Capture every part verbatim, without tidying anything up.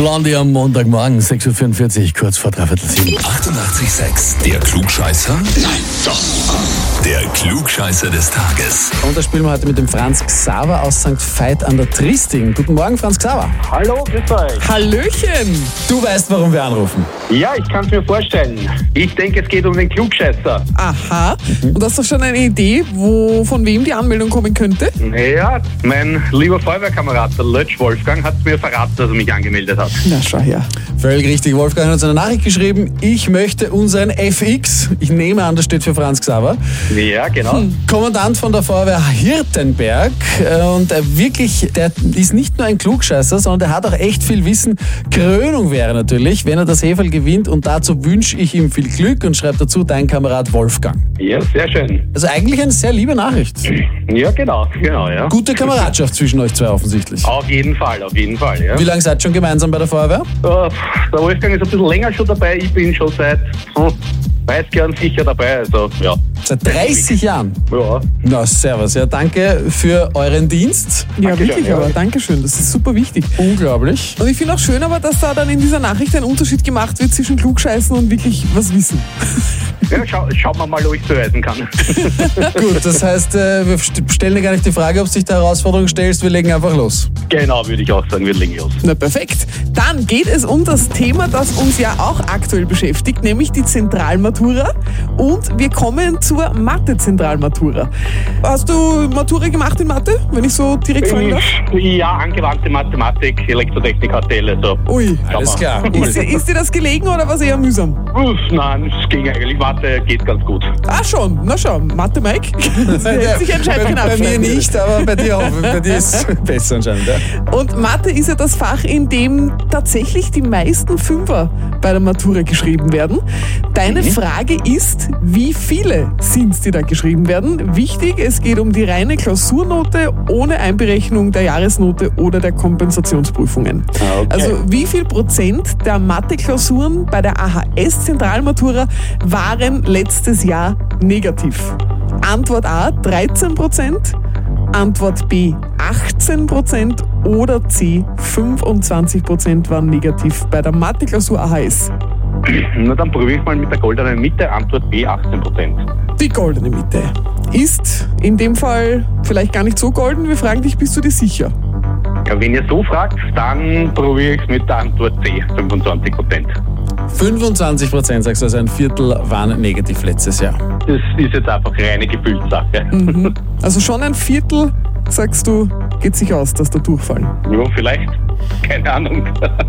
Blondie am Montagmorgen, sechs Uhr vierundvierzig, kurz vor dreiviertel sieben. achtundachtzig Komma sechs, der Klugscheißer? Nein, doch. Der Klugscheißer des Tages. Und da spielen wir heute mit dem Franz Xaver aus Sankt Veit an der Tristing. Guten Morgen, Franz Xaver. Hallo, grüß euch. Hallöchen. Du weißt, warum wir anrufen. Ja, ich kann es mir vorstellen. Ich denke, es geht um den Klugscheißer. Aha. Und hast du schon eine Idee, wo, von wem die Anmeldung kommen könnte? Ja, mein lieber Feuerwehrkamerad, der Lötsch Wolfgang, hat mir verraten, dass er mich angemeldet hat. Na, schau her. Völlig richtig. Wolfgang hat uns eine Nachricht geschrieben. Ich möchte unseren F X, ich nehme an, das steht für Franz Xaver, Ja, genau. Hm. Kommandant von der Feuerwehr Hirtenberg. Und wirklich, der ist nicht nur ein Klugscheißer, sondern der hat auch echt viel Wissen. Krönung wäre natürlich, wenn er das Heferl gewinnt. Und dazu wünsche ich ihm viel Glück und schreibe dazu, dein Kamerad Wolfgang. Ja, sehr schön. Also eigentlich eine sehr liebe Nachricht. Ja, genau, genau, ja. Gute Kameradschaft zwischen euch zwei offensichtlich. Auf jeden Fall, auf jeden Fall, ja. Wie lange seid ihr schon gemeinsam bei der Feuerwehr? Uh, der Wolfgang ist ein bisschen länger schon dabei, ich bin schon seit hm, dreißig Jahren sicher dabei, also ja. Seit dreißig Jahren? Ja. Na, servus. Ja, danke für euren Dienst. Ja, Dankeschön, wirklich, ja. aber Dankeschön. Das ist super wichtig. Unglaublich. Und ich finde auch schön, aber dass da dann in dieser Nachricht ein Unterschied gemacht wird zwischen Klugscheißen und wirklich was wissen. Ja, schau, schauen wir mal, ob ich beweisen kann. Gut, das heißt, äh, wir st- stellen dir gar nicht die Frage, ob du dich der Herausforderung stellst. Wir legen einfach los. Genau, würde ich auch sagen, wir legen los. Na perfekt. Dann geht es um das Thema, das uns ja auch aktuell beschäftigt, nämlich die Zentralmatura. Und wir kommen zur Mathe-Zentralmatura. Hast du Matura gemacht in Mathe, wenn ich so direkt fragen darf? Ja, angewandte Mathematik, Elektrotechnik, H T L, so. Ui. Alles klar. Ist, dir- ist dir das gelegen oder war es eher mühsam? Uff, nein, es ging eigentlich. Mathe geht ganz gut. Ah schon, na schau, Mathe Mike. Das hält sich anscheinend bei, bei mir nicht, aber bei dir, hoffe, bei dir ist es besser anscheinend. Ja. Und Mathe ist ja das Fach, in dem tatsächlich die meisten Fünfer bei der Matura geschrieben werden. Deine Frage ist, wie viele sind es, die da geschrieben werden? Wichtig, es geht um die reine Klausurnote ohne Einberechnung der Jahresnote oder der Kompensationsprüfungen. Okay. Also wie viel Prozent der Mathe-Klausuren bei der A H S-Zentralmatura waren letztes Jahr negativ? Antwort A, dreizehn Prozent. Antwort B, achtzehn Prozent oder C, fünfundzwanzig Prozent waren negativ bei der Mathe-Klausur A H S. Na, dann probiere ich mal mit der goldenen Mitte. Antwort B, achtzehn Prozent. Die goldene Mitte ist in dem Fall vielleicht gar nicht so golden. Wir fragen dich, bist du dir sicher? Ja, wenn ihr so fragt, dann probiere ich es mit der Antwort C, fünfundzwanzig Prozent. fünfundzwanzig Prozent, sagst du, also ein Viertel waren negativ letztes Jahr. Das ist jetzt einfach reine Gefühlssache. Mhm. Also schon ein Viertel, sagst du, geht sich aus, dass da durchfallen. Ja, vielleicht. Keine Ahnung.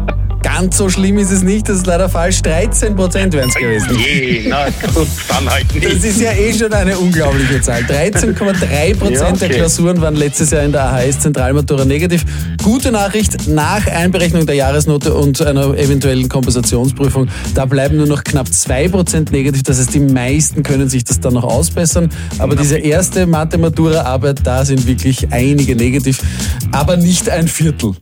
Ganz so schlimm ist es nicht, das ist leider falsch. dreizehn Prozent wären es gewesen. Je, na gut, dann halt nicht. Das ist ja eh schon eine unglaubliche Zahl. dreizehn Komma drei Prozent Ja, okay. der Klausuren waren letztes Jahr in der A H S-Zentralmatura negativ. Gute Nachricht, nach Einberechnung der Jahresnote und einer eventuellen Kompensationsprüfung, da bleiben nur noch knapp zwei Prozent negativ. Das heißt, die meisten können sich das dann noch ausbessern. Aber diese erste Mathe-Matura-Arbeit, da sind wirklich einige negativ. Aber nicht ein Viertel.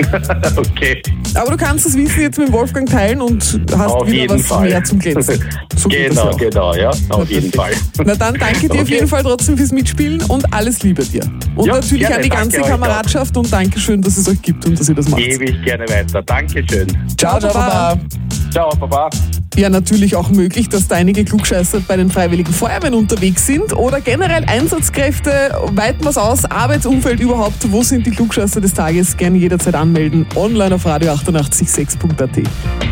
Okay. Aber du kannst das Wissen jetzt mit Wolfgang teilen und hast Auf wieder jeden was Fall. mehr zum Glänzen. So geht das Genau, auch. genau, ja. Auf jeden Fall. Na dann danke dir auf Okay. jeden Fall trotzdem fürs Mitspielen und alles Liebe dir. Und Ja, natürlich gerne, an die danke ganze euch auch. Kameradschaft und Dankeschön, dass es euch gibt und dass ihr das macht. Gebe ich gerne weiter. Dankeschön. Ciao, ciao, Baba. Ciao, Baba. Ja, natürlich auch möglich, dass da einige Klugscheißer bei den Freiwilligen Feuerwehren unterwegs sind oder generell Einsatzkräfte, weiten was aus, Arbeitsumfeld überhaupt. Wo sind die Klugscheißer des Tages? Gerne jederzeit anmelden. Online auf radio achtundachtzig sechs punkt a t.